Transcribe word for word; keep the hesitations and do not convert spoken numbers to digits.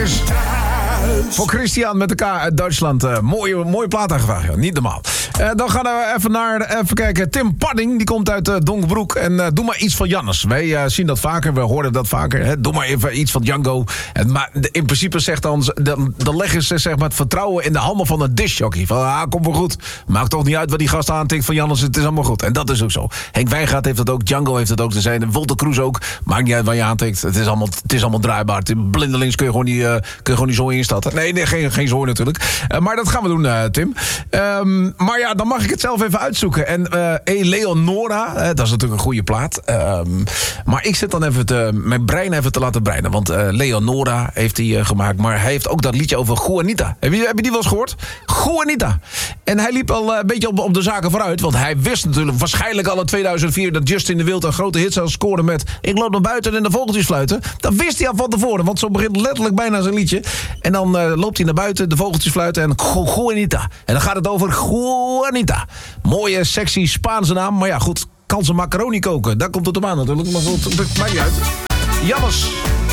Boys. Voor Christian met de K uit Duitsland. Uh, mooie, mooie plaat aangevraagd, ja. Niet normaal. Uh, dan gaan we even naar, even kijken. Tim Padding, die komt uit uh, Donkerbroek. En uh, doe maar iets van Jannes. Wij uh, zien dat vaker, we horen dat vaker. Hè? Doe maar even iets van Django. En, maar in principe zegt dan, dan, dan leggen ze zeg maar, het vertrouwen in de handen van een discjockey. Van, ah, komt wel goed. Maakt toch niet uit wat die gast aantikt van Jannes. Het is allemaal goed. En dat is ook zo. Henk Wijngaard heeft dat ook. Django heeft dat ook te zijn. En Wolter Kroes ook. Maakt niet uit waar je aantikt. Het is allemaal, het is allemaal draaibaar. Blindelings kun je gewoon niet, uh, kun je gewoon niet zo instarten. Nee, nee geen, geen zooi natuurlijk. Uh, maar dat gaan we doen, uh, Tim. Um, maar ja, dan mag ik het zelf even uitzoeken. En uh, Eleonora, uh, dat is natuurlijk een goede plaat. Um, maar ik zit dan even te, mijn brein even te laten breinen. Want uh, Leonora heeft hij uh, gemaakt. Maar hij heeft ook dat liedje over Juanita. Heb je, heb je die wel eens gehoord? Juanita. En hij liep al uh, een beetje op, op de zaken vooruit. Want hij wist natuurlijk waarschijnlijk al in tweeduizend vier... dat Justin de Wild een grote hit zou scoren met... Ik loop naar buiten en de vogeltjes fluiten. Dat wist hij al van tevoren. Want zo begint letterlijk bijna zijn liedje. En dan uh, loopt hij naar buiten, de vogeltjes fluiten en Juanita. En dan gaat het over Juanita. Mooie, sexy Spaanse naam. Maar ja, goed, kan ze macaroni koken? Daar komt het op aan natuurlijk. Maar goed, dat maakt niet uit. Jannes.